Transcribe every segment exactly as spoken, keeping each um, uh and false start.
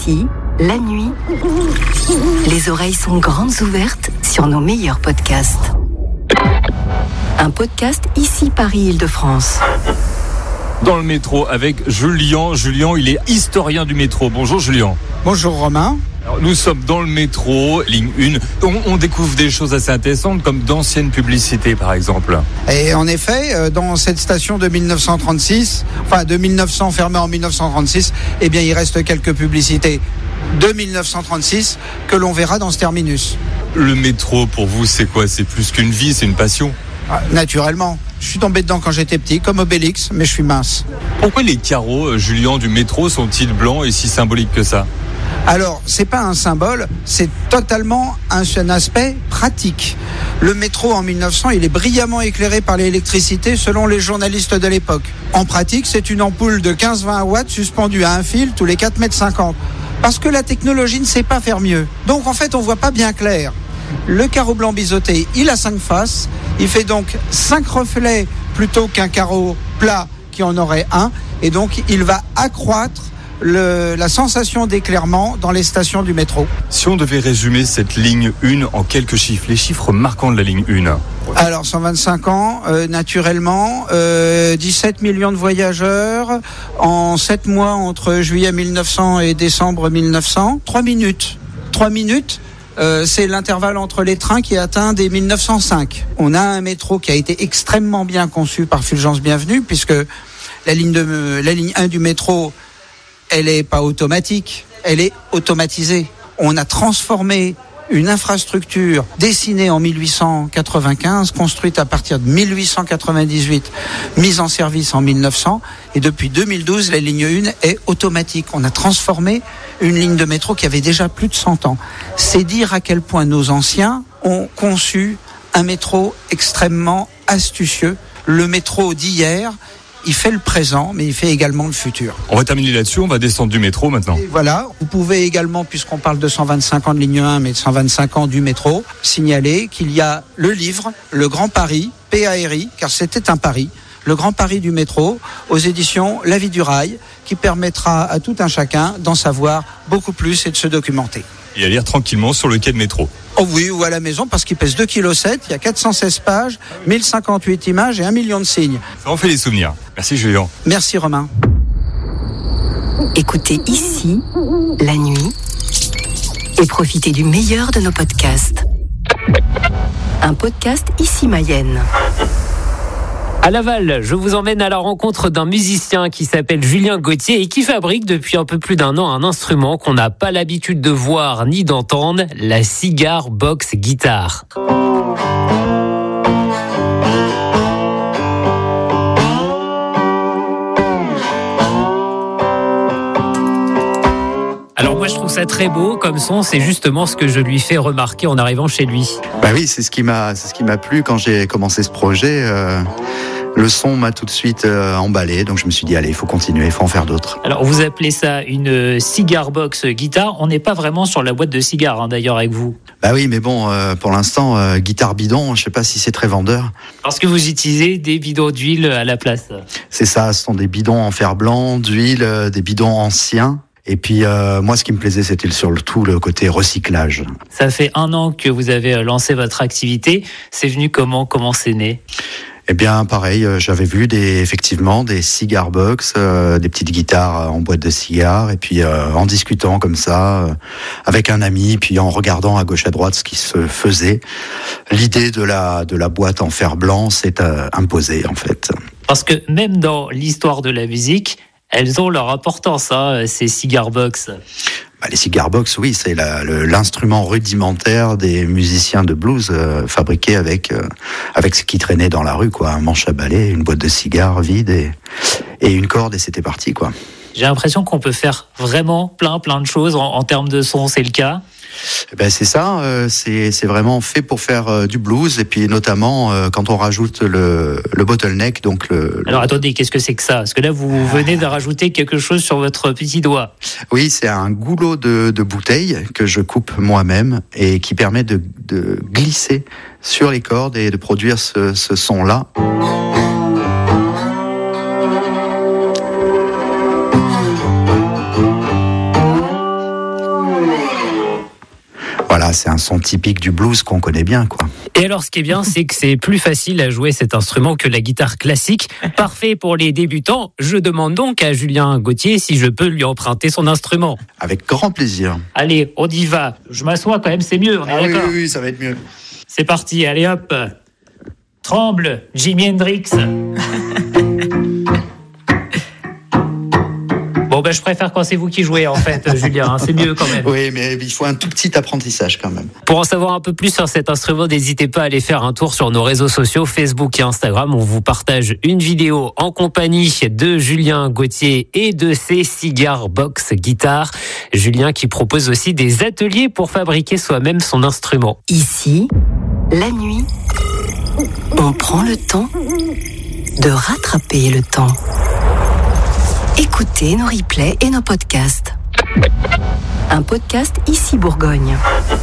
Ici, la nuit, les oreilles sont grandes ouvertes sur nos meilleurs podcasts. Un podcast Ici Paris Île-de-France. Dans le métro avec Julien. Julien, il est historien du métro. Bonjour Julien. Bonjour Romain. Alors, nous sommes dans le métro, ligne un. On, on découvre des choses assez intéressantes comme d'anciennes publicités par exemple. Et en effet, dans cette station de dix-neuf cent trente-six, enfin de mille neuf cents fermée en dix-neuf cent trente-six, eh bien il reste quelques publicités de dix-neuf cent trente-six que l'on verra dans ce terminus. Le métro pour vous c'est quoi? C'est plus qu'une vie, c'est une passion? Ah, naturellement. Je suis tombé dedans quand j'étais petit, comme Obélix, mais je suis mince. Pourquoi les carreaux, Julien, du métro sont-ils blancs et si symboliques que ça? Alors, c'est pas un symbole, c'est totalement un, un aspect pratique. Le métro en dix-neuf cents, il est brillamment éclairé par l'électricité selon les journalistes de l'époque. En pratique, c'est une ampoule de quinze à vingt watts suspendue à un fil tous les quatre mètres cinquante. Parce que la technologie ne sait pas faire mieux. Donc en fait, on voit pas bien clair. Le carreau blanc biseauté, il a cinq faces. Il fait donc cinq reflets plutôt qu'un carreau plat qui en aurait un. Et donc, il va accroître le, la sensation d'éclairement dans les stations du métro. Si on devait résumer cette ligne un en quelques chiffres, les chiffres marquants de la ligne un. Alors, cent vingt-cinq ans, euh, naturellement, euh, dix-sept millions de voyageurs en sept mois entre juillet mille neuf cents et décembre mille neuf cents. trois minutes. trois minutes. Euh, c'est l'intervalle entre les trains qui atteint des mille neuf cent cinq. On a un métro qui a été extrêmement bien conçu par Fulgence Bienvenue, puisque la ligne, de, la ligne un du métro, elle n'est pas automatique, elle est automatisée. On a transformé une infrastructure dessinée en mille huit cent quatre-vingt-quinze, construite à partir de mille huit cent quatre-vingt-dix-huit, mise en service en mille neuf cents, et depuis deux mille douze, la ligne un est automatique. On a transformé une ligne de métro qui avait déjà plus de cent ans. C'est dire à quel point nos anciens ont conçu un métro extrêmement astucieux. Le métro d'hier, il fait le présent, mais il fait également le futur. On va terminer là-dessus, on va descendre du métro maintenant. Et voilà, vous pouvez également, puisqu'on parle de cent vingt-cinq ans de ligne un, mais de cent vingt-cinq ans du métro, signaler qu'il y a le livre, Le Grand Paris, P A R I, car c'était un pari, Le Grand Paris du métro, aux éditions La Vie du Rail, qui permettra à tout un chacun d'en savoir beaucoup plus et de se documenter. Et à lire tranquillement sur le quai de métro. Oh oui, ou à la maison, parce qu'il pèse deux virgule sept kilos, il y a quatre cent seize pages, mille cinquante-huit images et un million de signes. Ça en fait des souvenirs. Merci Julien. Merci Romain. Écoutez Ici, la nuit, et profitez du meilleur de nos podcasts. Un podcast Ici Mayenne. À Laval, je vous emmène à la rencontre d'un musicien qui s'appelle Julien Gauthier et qui fabrique depuis un peu plus d'un an un instrument qu'on n'a pas l'habitude de voir ni d'entendre, la Cigar Box Guitar. Alors moi je trouve ça très beau comme son, c'est justement ce que je lui fais remarquer en arrivant chez lui. Bah oui, c'est ce qui m'a, c'est ce qui m'a plu quand j'ai commencé ce projet. Euh, le son m'a tout de suite euh, emballé, donc je me suis dit allez, il faut continuer, il faut en faire d'autres. Alors vous appelez ça une Cigar Box Guitar, on n'est pas vraiment sur la boîte de cigares hein, d'ailleurs avec vous. Bah oui, mais bon, euh, pour l'instant, euh, guitare bidon, je sais pas si c'est très vendeur. Parce que vous utilisez des bidons d'huile à la place. C'est ça, ce sont des bidons en fer blanc, d'huile, euh, des bidons anciens. Et puis euh, moi, ce qui me plaisait, c'était sur le tout le côté recyclage. Ça fait un an que vous avez lancé votre activité. C'est venu comment? Comment c'est né? Eh bien, pareil, euh, j'avais vu des, effectivement des cigar box, euh, des petites guitares en boîte de cigares, et puis euh, en discutant comme ça euh, avec un ami, puis en regardant à gauche à droite ce qui se faisait, l'idée de la de la boîte en fer blanc s'est euh, imposée en fait. Parce que même dans l'histoire de la musique, elles ont leur importance, hein, ces cigar box. Bah, les cigar box, oui, c'est la, le, l'instrument rudimentaire des musiciens de blues euh, fabriqué avec euh, avec ce qui traînait dans la rue, quoi, un manche à balai, une boîte de cigares vide et et une corde et c'était parti, quoi. J'ai l'impression qu'on peut faire vraiment plein plein de choses en, en termes de son, c'est le cas. Eh ben c'est ça, euh, c'est c'est vraiment fait pour faire euh, du blues et puis notamment euh, quand on rajoute le le bottleneck, donc le. Alors attendez, qu'est-ce que c'est que ça? Parce que là vous venez de rajouter quelque chose sur votre petit doigt. Oui, c'est un goulot de de bouteille que je coupe moi-même et qui permet de de glisser sur les cordes et de produire ce ce son-là. voilà, c'est un son typique du blues qu'on connaît bien, quoi. Et alors, ce qui est bien, c'est que c'est plus facile à jouer cet instrument que la guitare classique. Parfait pour les débutants. Je demande donc à Julien Gauthier si je peux lui emprunter son instrument. Avec grand plaisir. Allez, on y va. Je m'assois quand même, c'est mieux, on est Ah oui, d'accord. oui, oui, ça va être mieux. C'est parti, allez hop. Tremble, Jimi Hendrix. Bon, ben, je préfère quand c'est vous qui jouez, en fait, Julien. Hein, c'est mieux quand même. Oui, mais il faut un tout petit apprentissage quand même. Pour en savoir un peu plus sur cet instrument, n'hésitez pas à aller faire un tour sur nos réseaux sociaux, Facebook et Instagram. On vous partage une vidéo en compagnie de Julien Gauthier et de ses Cigar Box guitares. Julien qui propose aussi des ateliers pour fabriquer soi-même son instrument. Ici, la nuit, on prend le temps de rattraper le temps. Écoutez nos replays et nos podcasts. Un podcast Ici Bourgogne.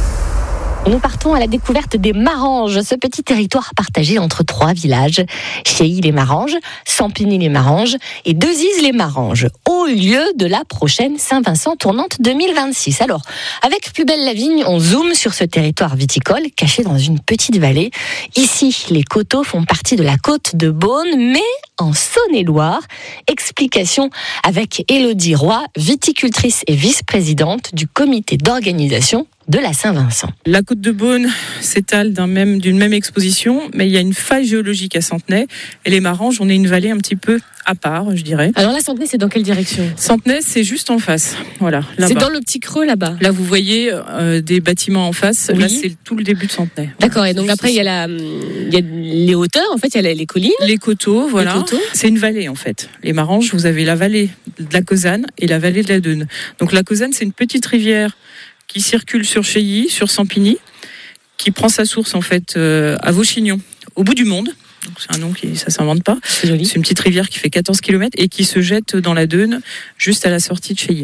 Nous partons à la découverte des Maranges, ce petit territoire partagé entre trois villages, Chéilly-les-Maranges, Sampigny-les-Maranges et Deuzize-les-Maranges, au lieu de la prochaine Saint-Vincent tournante deux mille vingt-six. Alors, avec Plus belle la vigne, on zoome sur ce territoire viticole caché dans une petite vallée. Ici, les coteaux font partie de la côte de Beaune, mais en Saône-et-Loire. Explication avec Élodie Roy, viticultrice et vice-présidente du comité d'organisation de la Saint-Vincent. La côte de Beaune s'étale d'un même, d'une même exposition, mais il y a une faille géologique à Centenay. Et les Maranges, on est une vallée un petit peu à part, je dirais. Alors là, Centenay, c'est dans quelle direction ? Centenay, c'est juste en face. Voilà, là-bas. C'est dans le petit creux là-bas. Là, vous voyez euh, des bâtiments en face. Oui. Là, c'est tout le début de Centenay. D'accord, et donc après, il y a la, il y a les hauteurs, en fait, il y a les collines. Les coteaux, voilà. Les coteaux. C'est une vallée, en fait. Les Maranges, vous avez la vallée de la Causanne et la vallée de la Deûne. Donc la Causanne, c'est une petite rivière qui circule sur Chéilly, sur Sampigny, qui prend sa source en fait euh, à Vauchignon, au bout du monde. Donc c'est un nom qui ça s'invente pas. C'est joli. C'est une petite rivière qui fait quatorze kilomètres et qui se jette dans la Deûne, juste à la sortie de Chéilly.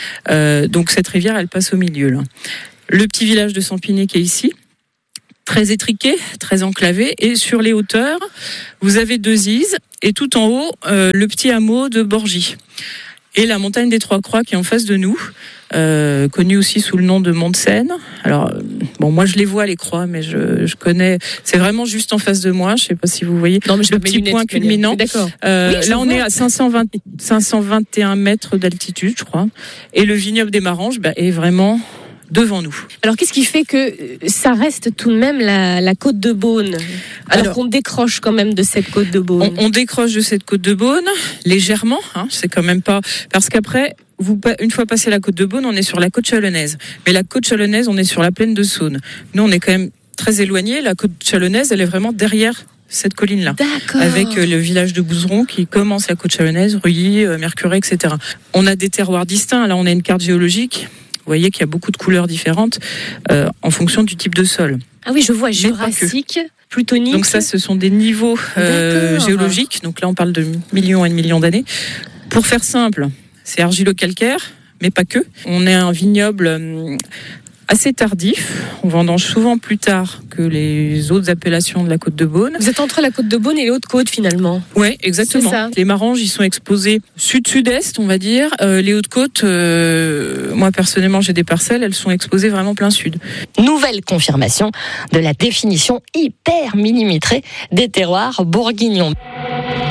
Euh, donc cette rivière, elle passe au milieu là. Le petit village de Sampigny qui est ici, très étriqué, très enclavé, et sur les hauteurs, vous avez Deuzize et tout en haut euh, le petit hameau de Borgy. Et la montagne des Trois Croix qui est en face de nous, euh, connue aussi sous le nom de Mont de Seine. Alors, bon, moi je les vois les croix, mais je, je connais. C'est vraiment juste en face de moi. Je sais pas si vous voyez. Non, mais je le mets mes petit lunettes, point je mets culminant. les- D'accord. Euh, Oui, je là, on vois. est à cinq cent vingt, cinq cent vingt et un mètres d'altitude, je crois. Et le vignoble des Maranges bah, est vraiment devant nous. Alors, qu'est-ce qui fait que ça reste tout de même la, la côte de Beaune, alors, Alors- qu'on décroche quand même de cette côte de Beaune? On, on décroche de cette côte de Beaune légèrement, hein, c'est quand même pas parce qu'après, vous, pa- une fois passé la côte de Beaune, on est sur la côte chalonnaise. Mais la côte chalonnaise, on est sur la plaine de Saône. Nous, on est quand même très éloigné. La côte chalonnaise, elle est vraiment derrière cette colline-là. D'accord. Avec euh, le village de Bouzeron qui commence la côte chalonnaise, Reuilly, euh, Mercurey, et cetera. On a des terroirs distincts. Là, on a une carte géologique. Vous voyez qu'il y a beaucoup de couleurs différentes euh, en fonction du type de sol. Ah oui, je vois Mais pas que. Jurassique, plutonique. Donc ça, ce sont des niveaux euh, D'accord. géologiques. Donc là, on parle de millions et de millions d'années. Pour faire simple, c'est argilo-calcaire, mais pas que. On est un vignoble euh, assez tardif. On vendange souvent plus tard que les autres appellations de la côte de Beaune. Vous êtes entre la côte de Beaune et les Hautes-Côtes finalement. Ouais, exactement. C'est ça. Les Maranges, ils sont exposés sud-sud-est, on va dire. Euh, les Hautes-Côtes, euh, moi personnellement, j'ai des parcelles, elles sont exposées vraiment plein sud. Nouvelle confirmation de la définition hyper millimétrée des terroirs bourguignons.